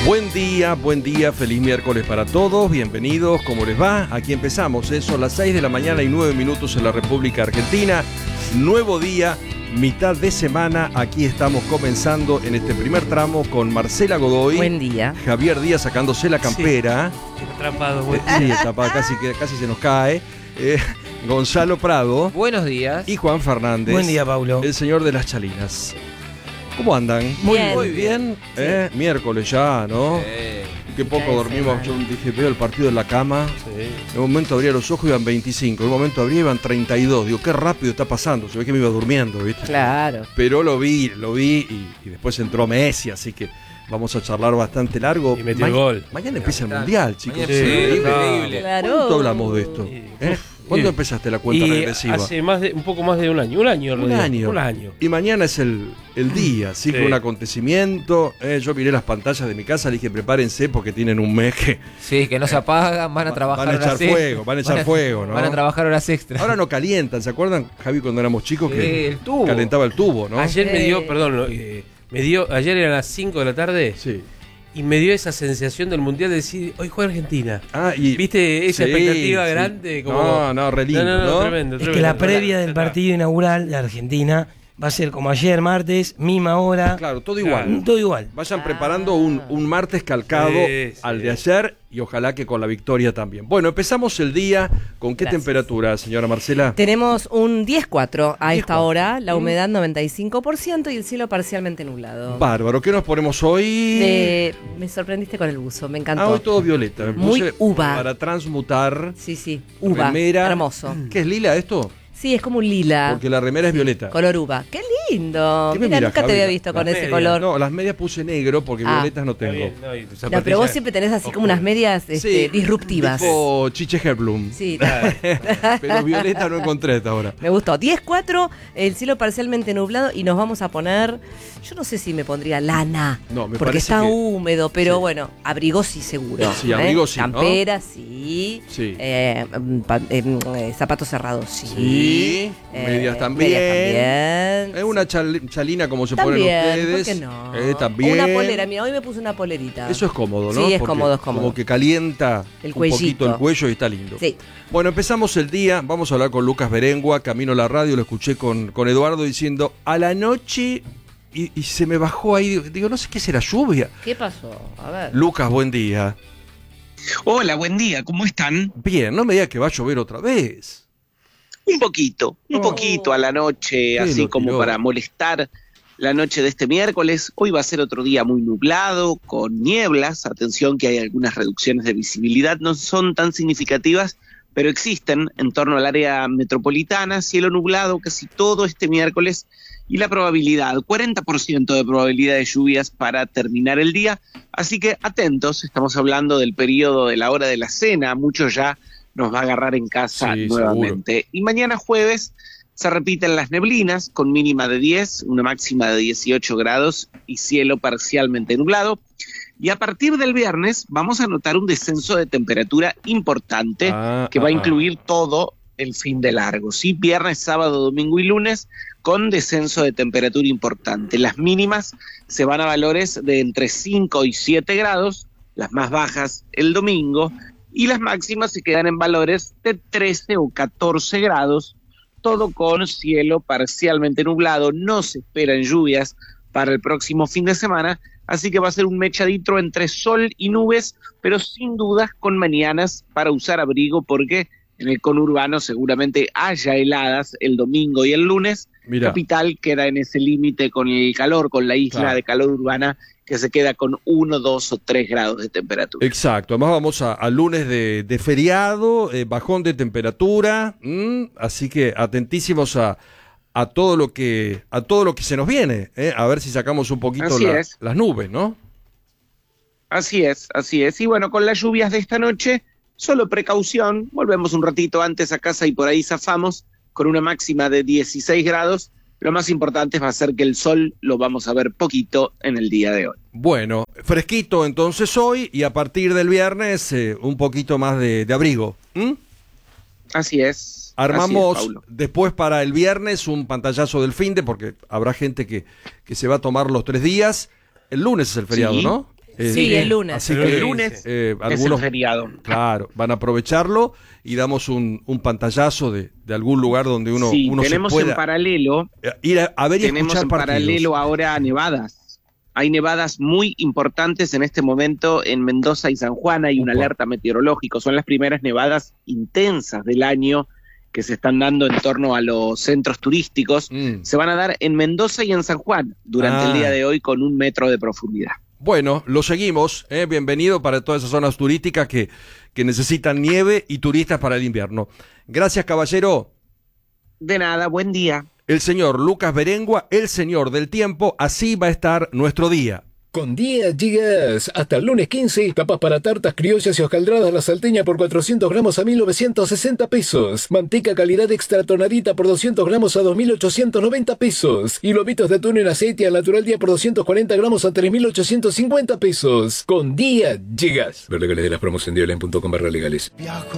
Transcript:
Buen día, feliz miércoles para todos, bienvenidos, ¿cómo les va? Aquí empezamos, son las 6 de la mañana y 9 minutos en la República Argentina, nuevo día, mitad de semana, aquí estamos comenzando en este primer tramo con Marcela Godoy. Buen día. Javier Díaz sacándose la campera. Sí, atrapado, buen día. Sí, atrapado, casi se nos cae. Gonzalo Prado. Buenos días. Y Juan Fernández. Buen día, Paulo. El señor de las chalinas. ¿Cómo andan? Muy bien. Miércoles ya, ¿no? Qué poco dormimos. Yo dije, veo el partido en la cama. En un momento abría los ojos y iban 25. En un momento abría y iban 32. Digo, qué rápido está pasando. Se ve que me iba durmiendo, ¿viste? Claro. Pero lo vi y después entró Messi, así que vamos a charlar bastante largo. Y metió el gol. Mañana empieza el Mundial, chicos. Sí, increíble. Claro. ¿Cuánto hablamos de esto? ¿Cuándo empezaste la cuenta regresiva? Hace un poco más de un año. Un año. Y mañana es el día, así que un acontecimiento. Yo miré las pantallas de mi casa, le dije prepárense porque tienen un mes que... Sí, que no se apagan, van a trabajar van a echar fuego, ¿no? Van a trabajar horas extras. Ahora no calientan, ¿se acuerdan, Javi, cuando éramos chicos que el tubo. calentaba el tubo, ¿no? Ayer ayer eran las 5 de la tarde. Sí. Y me dio esa sensación del Mundial de decir, hoy juega Argentina. Y ¿viste esa expectativa grande? Como... No, re lindo, ¿no? Tremendo. Es que la previa del partido inaugural de Argentina va a ser como ayer, martes, misma hora. Claro, todo igual. Claro. Todo igual. Vayan preparando un martes calcado al de ayer y ojalá que con la victoria también. Bueno, empezamos el día. ¿Con qué temperatura, señora Marcela? Tenemos un 10-4 a esta hora, la humedad 95% y el cielo parcialmente nublado. Bárbaro, ¿qué nos ponemos hoy? Me sorprendiste con el buzo, me encantó. Hoy todo violeta. Me Muy puse uva. Para transmutar. Sí, uva, remera. hermoso. ¿Qué es lila esto? Sí, es como un lila. Porque la remera es violeta. Color uva. ¡Qué lindo! ¿Qué me Mira, miras, nunca te Javi? había visto con ese medias. color. No, las medias puse negro porque violetas no tengo. No, pero vos siempre tenés así como unas medias disruptivas. Tipo Chiche Herblum. Sí. Pero violeta no encontré hasta ahora. Me gustó. 10-4, el cielo parcialmente nublado y nos vamos a poner, yo no sé si me pondría lana, No, me porque parece está que... húmedo, pero Sí. bueno, abrigo sí seguro. Sí, abrigo sí, ¿no? Campera sí. Sí. Zapatos cerrados sí. Sí. Medias también. También. Una chalina como se También, ponen ustedes. ¿por qué no? También. O una polera, mira, hoy me puse una polerita. Eso es cómodo, ¿no? Sí, es Porque cómodo, es cómodo. Como que calienta El un poquito cuellito. el cuello y está lindo. Sí. Bueno, empezamos el día. Vamos a hablar con Lucas Berengua. Camino a la radio, lo escuché con Eduardo diciendo a la noche y se me bajó ahí. Digo, no sé qué será, lluvia. ¿Qué pasó? A ver. Lucas, buen día. Hola, buen día, ¿cómo están? Bien, no me digas que va a llover otra vez. Un poquito a la noche, así lo como tiró. para molestar la noche de este miércoles. Hoy va a ser otro día muy nublado, con nieblas. Atención que hay algunas reducciones de visibilidad, no son tan significativas, pero existen en torno al área metropolitana. Cielo nublado casi todo este miércoles y la probabilidad, 40% de probabilidad de lluvias para terminar el día. Así que atentos, estamos hablando del periodo de la hora de la cena, muchos ya nos va a agarrar en casa Sí, nuevamente. seguro. Y mañana jueves se repiten las neblinas con mínima de 10, una máxima de 18 grados y cielo parcialmente nublado. Y a partir del viernes vamos a notar un descenso de temperatura importante que va a incluir todo el fin de largo, ¿sí? Viernes, sábado, domingo y lunes con descenso de temperatura importante. Las mínimas se van a valores de entre 5 y 7 grados, las más bajas el domingo, y las máximas se quedan en valores de 13 o 14 grados, todo con cielo parcialmente nublado. No se esperan lluvias para el próximo fin de semana, así que va a ser un mechadito entre sol y nubes, pero sin dudas con mañanas para usar abrigo, porque en el conurbano seguramente haya heladas el domingo y el lunes. Mirá. Capital queda en ese límite con el calor, con la isla de calor urbana, que se queda con 1, 2 o 3 grados de temperatura. Exacto, además vamos a lunes de feriado, bajón de temperatura, así que atentísimos a todo lo que se nos viene, a ver si sacamos un poquito las nubes, ¿no? Así es. Y bueno, con las lluvias de esta noche, solo precaución, volvemos un ratito antes a casa y por ahí zafamos con una máxima de 16 grados. Lo más importante va a ser que el sol lo vamos a ver poquito en el día de hoy. Bueno, fresquito entonces hoy y a partir del viernes un poquito más de abrigo. Así es. Armamos así es, Paulo. después para el viernes un pantallazo del finde, porque habrá gente que se va a tomar los 3 días. El lunes es el feriado, Sí. ¿no? Sí, el lunes. Así El que lunes es el algunos, feriado. claro, van a aprovecharlo y damos un pantallazo de algún lugar donde uno se tenemos pueda en paralelo, ir a ver y tenemos escuchar en partidos. paralelo ahora nevadas. Hay nevadas muy importantes en este momento en Mendoza y San Juan. Hay una Upa. alerta meteorológica. Son las primeras nevadas intensas del año que se están dando en torno a los centros turísticos. Se van a dar en Mendoza y en San Juan durante el día de hoy con 1 metro de profundidad. Bueno, lo seguimos. Bienvenido para todas esas zonas turísticas que necesitan nieve y turistas para el invierno. Gracias, caballero. De nada, buen día. El señor Lucas Berengua, el señor del tiempo. Así va a estar nuestro día. Con Día Gigas, hasta el lunes 15, tapas para tartas criollas y hoskaldradas La Salteña por 400 gramos a 1.960 pesos. Manteca calidad extra tonadita por 200 gramos a 2.890 pesos. Y lobitos de atún en aceite al natural día por 240 gramos a 3.850 pesos. Con Día Gigas. Ver legales de las promos en dialine.com/legales.